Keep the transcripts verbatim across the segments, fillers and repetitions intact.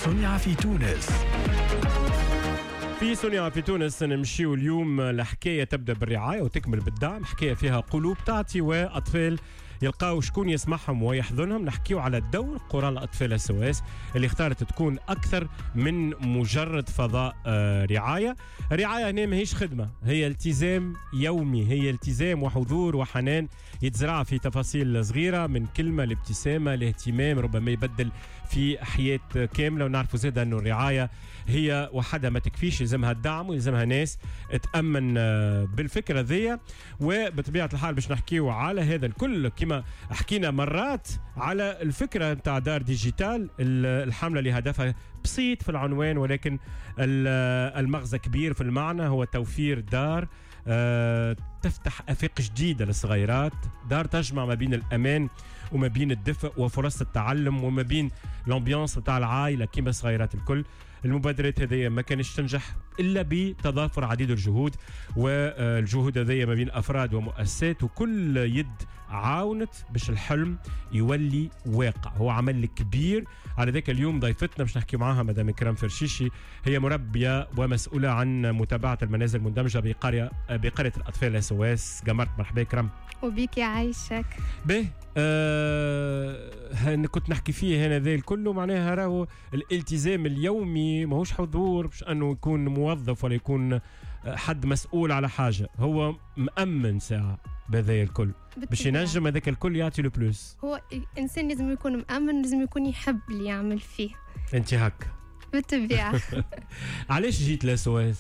صنع في تونس. في صنع في تونس نمشيو اليوم لحكاية تبدأ بالرعاية وتكمل بالدعم. حكاية فيها قلوب تعطي وأطفال يلقاو شكون يسمعهم ويحضنهم. نحكيو على الدور قرى الأطفال السواس اللي اختارت تكون أكثر من مجرد فضاء آه رعاية. الرعاية هنا ماهيش خدمة، هي التزام يومي، هي التزام وحضور وحنان يتزرع في تفاصيل صغيرة، من كلمة لابتسامة لاهتمام ربما يبدل في حياة كاملة. ونعرفوا زيادة أنه الرعاية هي وحدها ما تكفيش، يلزمها الدعم ويلزمها ناس تأمن بالفكرة ذي. وبطبيعة الحال باش نحكيو على هذا الكل كما حكينا مرات على الفكرة متاع دار ديجيتال، الحملة اللي هدفها بسيط في العنوان ولكن المغزى كبير في المعنى، هو توفير دار أه تفتح أفاق جديدة للصغيرات، دار تجمع ما بين الأمان وما بين الدفء وفرص التعلم وما بين الامبيانس بتاع العائلة كما الصغيرات الكل. المبادرات هذه ما كانش تنجح إلا بتضافر عديد الجهود، والجهود هذه ما بين أفراد ومؤسسات، وكل يد عاونت باش الحلم يولي واقع. هو عمل كبير. على ذاك اليوم ضيفتنا باش نحكي معاها مدام إكرام فرشيشي، هي مربية ومسؤولة عن متابعة المنازل المندمجة بقرية بقرية الأطفال السواس. قمرت مرحبا إكرام. وبيك يعيشك. به آه كنت نحكي فيه هنا ذي الكل، معناها راهو الالتزام اليومي ماهوش حضور باش انه يكون موظف ولا يكون حد مسؤول على حاجه، هو مأمن ساعه بهذا الكل باش ينجم هذاك الكل يعطي له بلوس. هو انسان لازم يكون مأمن، لازم يكون يحب اللي يعمل فيه. انت هكا بالطبيعه. علاش جيت لسواس؟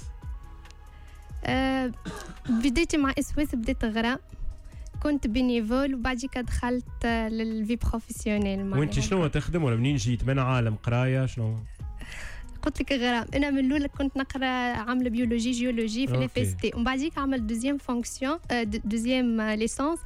آه بديتي مع اسواس، بديت غرام، كنت بينيفول وبعديك دخلت للفي بروفيسيونيل. وانت شنو تخدم ولا منين جيت؟ من عالم قرايه شنو؟ قلت لك غرام، انا من الاول كنت نقرا عامله بيولوجي جيولوجي في لي تي، ومن بعديك عملت دوزيام فونكسيون دوزيام ليسانس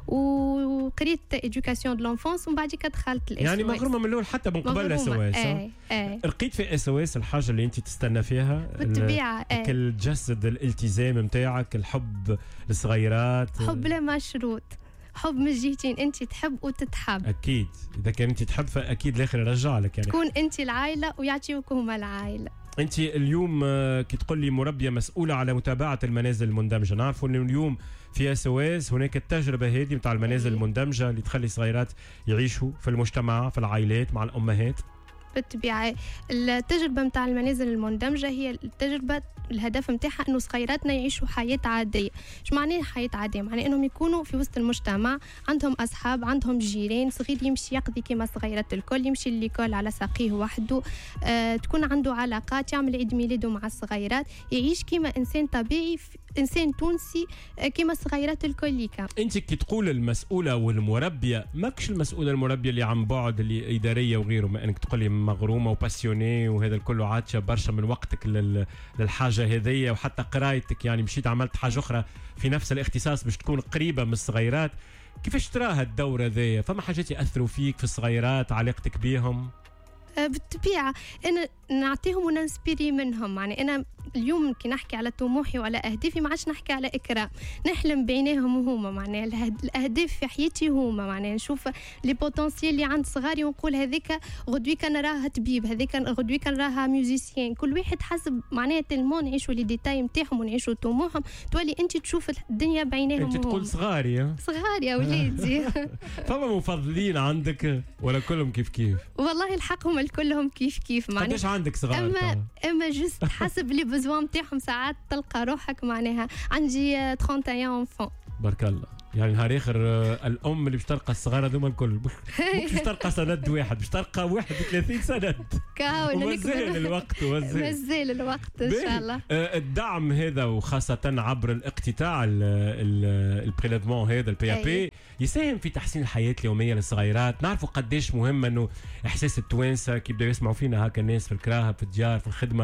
وقريت ايدوكاسيون دو لونفونس، ومن بعديك دخلت الاس يعني مغرومه من الاول حتى من قبل اس او اس. اي اي لقيت في اس او اس الحاجه اللي انت تستنى فيها بالطبيعه، اي الجسد الالتزام نتاعك، الحب للصغيرات، حب لا مشروط، حب من جهتين، انت تحب وتتحب. اكيد اذا كان انت تحب فاكيد الاخر يرجع لك، يعني تكون انت العائله ويعطيوك هما العائله. انت اليوم كي تقول لي مربيه مسؤوله على متابعه المنازل المندمجه، نعرفوا انه اليوم في اس او اس هناك التجربه هذه نتاع المنازل المندمجه اللي تخلي الصغيرات يعيشوا في المجتمع في العائلات مع الامهات. بالطبيعه التجربه نتاع المنازل المندمجه هي التجربه الهدف نتاعها انه صغيراتنا يعيشوا حياه عاديه. ايش معناه حياه عاديه؟ معناه انهم يكونوا في وسط المجتمع، عندهم اصحاب، عندهم جيران، صغير يمشي يقضي كما صغيرات الكل، يمشي لليكول على ساقيه وحده، آه، تكون عنده علاقات، يعمل عيد ميلاده مع الصغيرات، يعيش كما انسان طبيعي، انسان تونسي كما الصغيرات الكليكا. انت كي تقول المسؤوله والمربيه، ماكش المسؤوله المربيه اللي عن بعد اللي اداريه وغيره، ما انك تقول لي مغرومه وباسيوني وهذا الكل عاتشه برشا من وقتك لل... للحاجه هذيه وحتى قرايتك، يعني مشيت عملت حاجه اخرى في نفس الاختصاص باش تكون قريبه من الصغيرات. كيفاش تراها الدوره ذي؟ فما حاجات ياثروا فيك في الصغيرات، علاقتك بيهم؟ بالطبيعة أنا نعطيهم وننسبيري منهم. يعني أنا اليوم كي نحكي على طموحي وعلى أهدافي ما عادش نحكي على إكرام، نحلم بعينيهم هما، معناها الأهداف في حياتي هما، معناها نشوف لي بوتنسيال اللي عند صغاري ونقول هذيك غدوي كان راها طبيب، هذيك غدوي كان راها ميوزيسيان. كل واحد حسب معناها تلمون نعيشوا لي ديتاي نتاعهم ونعيشوا طموحهم، تولي أنت تشوف الدنيا بعينيهم. أنت تقول صغاري صغاري يا وليدي. فما مفضلين عندك ولا كلهم كيف كيف؟ والله الحق هم كلهم كيف كيف، معناها قداش عندك صغار؟ اما طبعا. اما جست حسب لي بزوان نتاعهم، ساعات تلقى روحك معناها عندي واحد وثلاثين انفون. بارك الله. يعني نهار اخر الام اللي باش تلقى الصغار هذوما الكل مش باش تلقى سند واحد، باش تلقى واحد وثلاثين سند. ومازال الوقت مازال الوقت ان شاء الله. الدعم هذا وخاصه عبر الاقتطاع البريليفمون هذا البي ا بي يساهم في تحسين الحياه اليوميه للصغيرات. نعرفوا قديش مهم انه احساس التوانسه كي يبداو يسمعوا فينا هكا الناس في الكراهه في الديار في الخدمه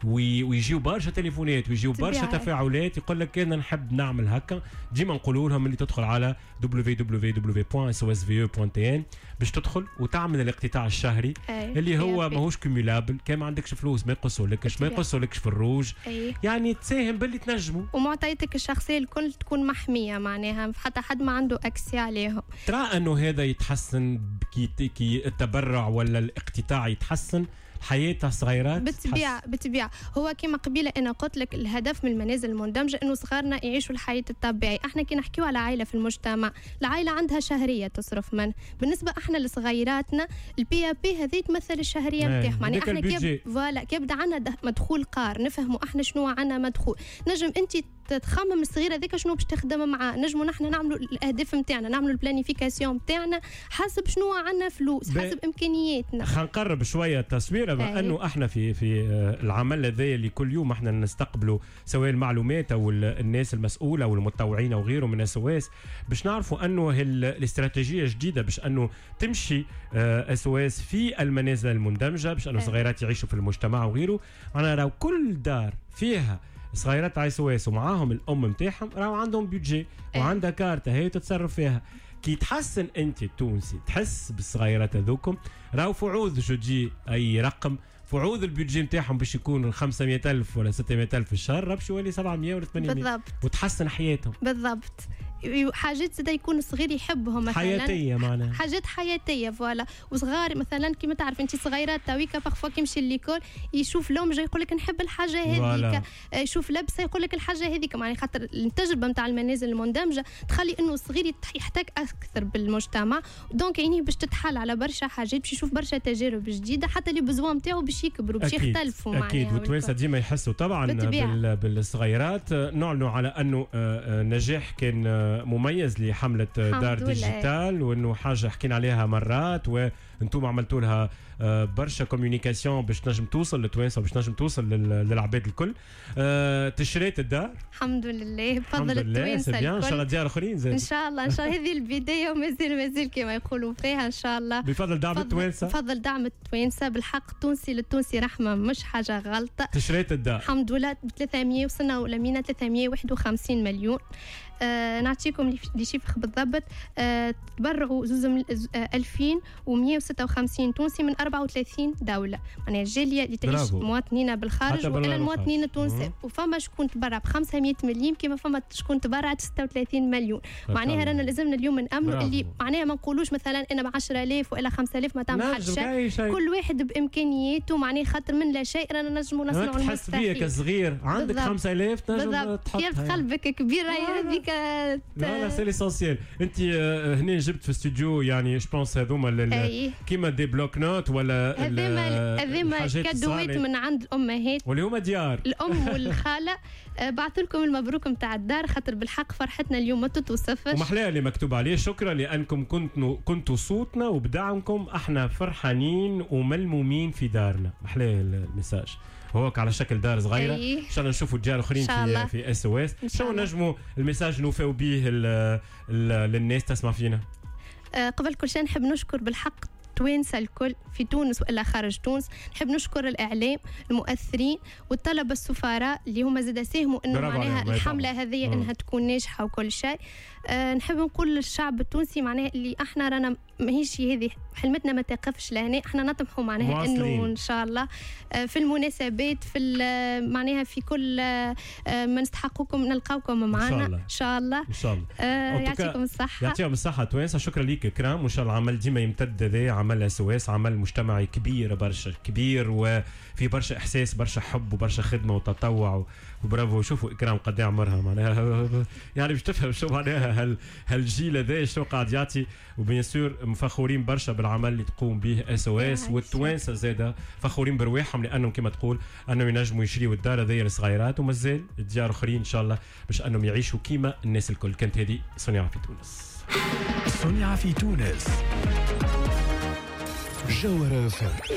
ويجيو برشا تليفونات ويجيو برشا طبيعي. تفاعلات يقول لك انا نحب نعمل هكا. ديما نقولوا لهم اللي تدخل على دبليو دبليو دبليو دوت اس او اس في او دوت تي ان باش تدخل وتعمل الاقتطاع الشهري أي. اللي هو بي. ماهوش كوميلابل. كان ما عندكش فلوس ما يقصولكش ما يقصولكش في الروج. أي. يعني تساهم باللي تنجموا ومعطياتك الشخصيه الكل تكون محميه معناها حتى حد ما عنده اكسي عليهم. ترى انه هذا يتحسن كي كي التبرع ولا الاقتطاع يتحسن حياة الصغيرات بالطبيعة بالطبيعة. هو كما قبيلة أنا قلت لك الهدف من المنازل المندمجة إنه صغارنا يعيشوا الحياة الطبيعية. إحنا كي نحكيو على عائلة في المجتمع العائلة عندها شهرية تصرف من بالنسبة إحنا لصغيراتنا البي ا بي هذه تمثل الشهرية نتاعهم. يعني إحنا كيب فوالا كيبدا عندنا مدخول قار نفهموا إحنا شنو عندنا مدخول نجم أنت تخمم الصغيره هذيك شنو باش تخدم معاه. نجموا نحن نعملوا الاهداف نتاعنا نعملوا البلانيفيكاسيون نتاعنا حسب شنو عندنا فلوس حسب امكانياتنا. خلينا نقرب شويه التصوير بما انه احنا في في العمل هذا اللي كل يوم احنا نستقبلوا سواء المعلومات او الناس المسؤوله او المتطوعين او غيره من اس او اس باش نعرفوا انه الاستراتيجيه جديده باش انه تمشي اس او اس في المنازل المندمجه باش انه صغيرات يعيشوا في المجتمع وغيره. انا راهو كل دار فيها صغيرات اس او اس ومعاهم الام نتاعهم راهو عندهم بيدجي وعندها كارت هي تتصرف فيها. كي تحسن انت التونسي تحس بالصغيرات هذوكم راهو فعوض جو تجي اي رقم فعوض البيدجي نتاعهم باش يكون خمسمية ألف ولا ستمية ألف في الشهر باش يولي سبعمية ولا ثمانمية بالضبط وتحسن حياتهم بالضبط. حاجات زي يكون الصغير يحبهم مثلا حياتيه معناها حاجات حياتيه فوالا. وصغار مثلا كيما تعرف انت صغيرات تويكا بارفوا كيمشي ليكول يشوف لهم جاي يقول لك نحب الحاجه هذيك يشوف لبسه يقول لك الحاجه هذيك معناها خاطر التجربه نتاع المنازل المندمجه تخلي انه الصغير يحتاج اكثر بالمجتمع دونك يعني باش تتحل على برشا حاجات باش يشوف برشا تجارب جديده حتى اللي بزوان نتاعو باش يكبروا باش يختلفوا معناها. اكيد والتوانسه ديما يحسوا طبعا بال... بالصغيرات. نعلنوا على انه نجاح كان مميز لحملة دار ديجيتال وانه حاجة حكينا عليها مرات وانتم عملتوا لها برشا كوميونيكاسيون باش نجم توصل للتوانسة باش نجم توصل للعباد الكل. تشريت الدار الحمد لله بفضل التوانسة الكل. ان شاء الله ديار اخرين زي ان شاء الله ان شاء الله هذه البداية ومازال مازال كما يقولوا فيها ان شاء الله بفضل دعم التوانسة بفضل دعم التوانسة. بالحق التونسي للتونسي رحمة مش حاجة غلطة. تشريت الدار الحمد لله ب ثلاثمية وصلنا ولمينا ثلاثمية وواحد وخمسين مليون. آه نعطيكم لي شيفر بالضبط. آه تبرعوا زوز ألفين ومية وستة وخمسين تونسي من أربعة وثلاثين دولة معناها الجالية اللي تعيش مواطنين بالخارج وإلى المواطنين التونسي. وفما شكون تبرع ب خمسمية مليون كما فما شكون تبرع ستة وثلاثين مليون. معناها رانا لازمنا اليوم نأمنوا اللي معناها ما نقولوش مثلا أنا ب عشرة آلاف وإلى خمسة آلاف ما تعمل حتى شيء. كل واحد بإمكانياته معناها خاطر من لا شيء رانا نجموا نصنعوا المستحيل. تحس بيا كصغير عندك خمسة آلاف تنجم تحطها كيف قلبك كبير هذيك. لا لا سي ليسونسيال. انت هنا جبت في الاستوديو يعني جو بونس هذوما كيما دي بلوك نوت ولا هذوما كادوات من عند الامهات واللي هما ديار الام والخاله. بعث لكم المبروك نتاع الدار خاطر بالحق فرحتنا اليوم ما تتوصفش ومحلاها اللي مكتوب عليه شكرا لانكم كنتوا كنتوا صوتنا وبدعمكم احنا فرحانين وملمومين في دارنا. محلاها المساج هوك على شكل دار صغيره. أيه. ان شاء الله نشوفوا رجال اخرين في في اس او اس. شنو نجموا المساج نوفاو به للناس تسمع فينا. أه قبل كل شيء نحب نشكر بالحق توانسة الكل في تونس وإلا خارج تونس. نحب نشكر الإعلام المؤثرين والطلبة السفراء اللي هم زاد ساهموا إنه معناها الحملة هذه إنها تكون ناجحة وكل شيء. أه نحب نقول للشعب التونسي معناها اللي احنا رانا ماهيش هذه حلمتنا ما توقفش لهنا. احنا نطمحوا معناها انه ان شاء الله في المناسبات في معناها في كل ما نستحقوكم نلقاوكم معنا ان شاء الله ان شاء الله. أه يعطيكم الصحه. يعطيكم الصحه توانسه. شكرا ليك كرام وان شاء الله العمل ديما يمتد. ذا عمل اس او اس عمل مجتمعي كبير برشا كبير وفي برشا احساس برشا حب وبرشا خدمه وتطوع وبرافو. شوفوا اكرام قد ايه عمرها معناها يعني باش تفهم شو معناها هال هالجيل هذا شو قاعد يعطي. وبيان سور مفخورين برشا بالعمل اللي تقوم به اس او اس والتوانسه زاده فخورين برواحهم لانهم كما تقول انهم ينجموا يشريوا الدار هذيا للصغيرات ومازال ديار اخرين ان شاء الله باش انهم يعيشوا كيما الناس الكل. كانت هذه صنيعه في تونس. صنيعه في تونس جوهرة